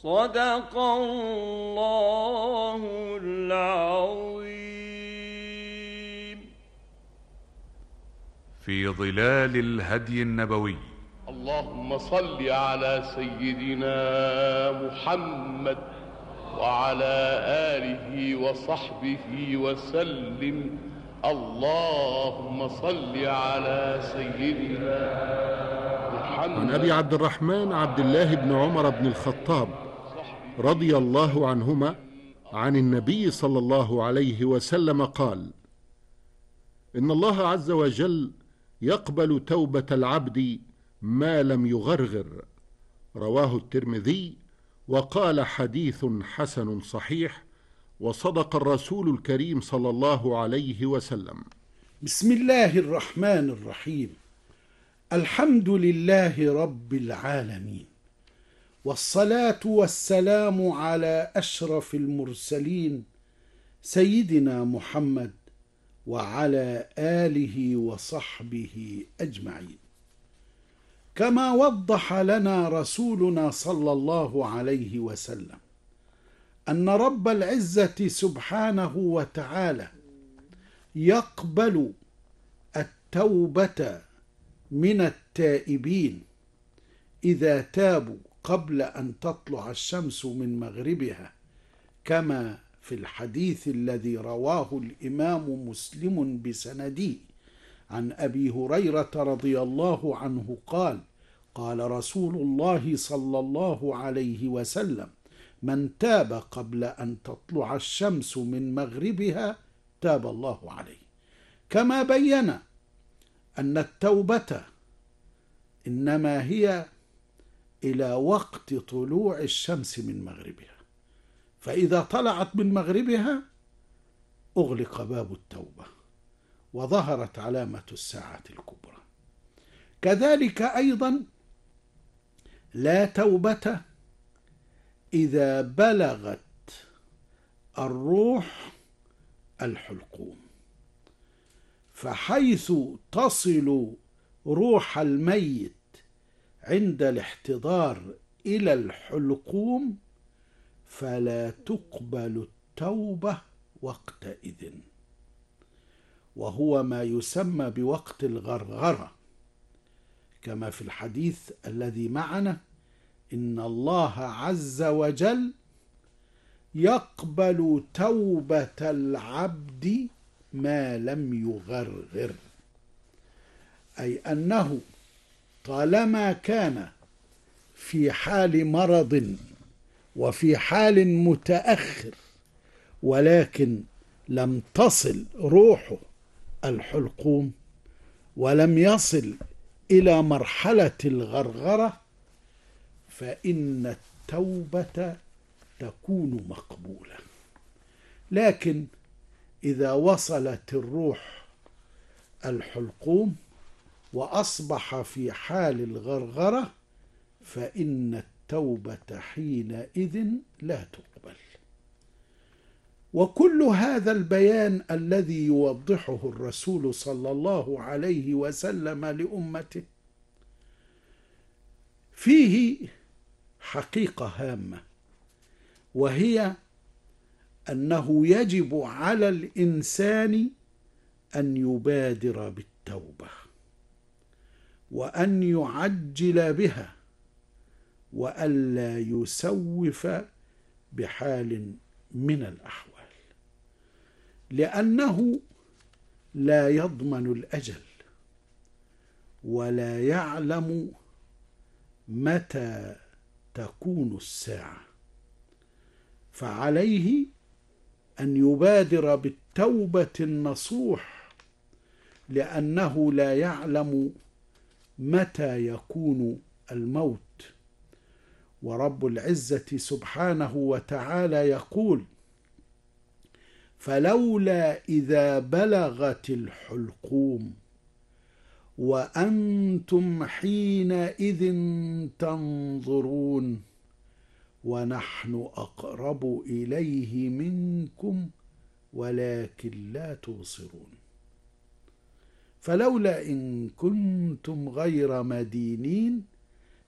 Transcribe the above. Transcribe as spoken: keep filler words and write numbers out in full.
صدق الله العظيم. في ظلال الهدي النبوي. اللهم صل على سيدنا محمد وعلى آله وصحبه وسلم. اللهم صل على سيدنا محمد. عن أبي عبد الرحمن عبد الله بن عمر بن الخطاب رضي الله عنهما عن النبي صلى الله عليه وسلم قال: إن الله عز وجل يقبل توبة العبد ما لم يغرغر. رواه الترمذي وقال: حديث حسن صحيح. وصدق الرسول الكريم صلى الله عليه وسلم. بسم الله الرحمن الرحيم. الحمد لله رب العالمين، والصلاة والسلام على أشرف المرسلين سيدنا محمد وعلى آله وصحبه أجمعين. كما وضح لنا رسولنا صلى الله عليه وسلم أن رب العزة سبحانه وتعالى يقبل التوبة من التائبين إذا تابوا قبل أن تطلع الشمس من مغربها، كما في الحديث الذي رواه الإمام مسلم بسنده عن أبي هريرة رضي الله عنه قال: قال رسول الله صلى الله عليه وسلم: من تاب قبل أن تطلع الشمس من مغربها تاب الله عليه. كما بين أن التوبة إنما هي إلى وقت طلوع الشمس من مغربها، فإذا طلعت من مغربها أغلق باب التوبة وظهرت علامة الساعة الكبرى. كذلك أيضا لا توبة إذا بلغت الروح الحلقوم، فحيث تصل روح الميت عند الاحتضار إلى الحلقوم فلا تقبل التوبة وقتئذ، وهو ما يسمى بوقت الغرغرة، كما في الحديث الذي معنا: إن الله عز وجل يقبل توبة العبد ما لم يغرغر، أي أنه طالما كان في حال مرض وفي حال متأخر ولكن لم تصل روحه الحلقوم ولم يصل إلى مرحلة الغرغرة فإن التوبة تكون مقبولة. لكن إذا وصلت الروح الحلقوم وأصبح في حال الغرغرة فإن التوبة حينئذ لا تقبل. وكل هذا البيان الذي يوضحه الرسول صلى الله عليه وسلم لأمته فيه حقيقة هامة، وهي أنه يجب على الإنسان أن يبادر بالتوبة وأن يعجل بها وألا يسوف بحال من الأحوال، لأنه لا يضمن الأجل ولا يعلم متى تكون الساعة، فعليه أن يبادر بالتوبة النصوح لأنه لا يعلم متى يكون الموت. ورب العزة سبحانه وتعالى يقول: فلولا إذا بلغت الحلقوم وأنتم حينئذ تنظرون ونحن أقرب إليه منكم ولكن لا تبصرون. فلولا إن كنتم غير مدينين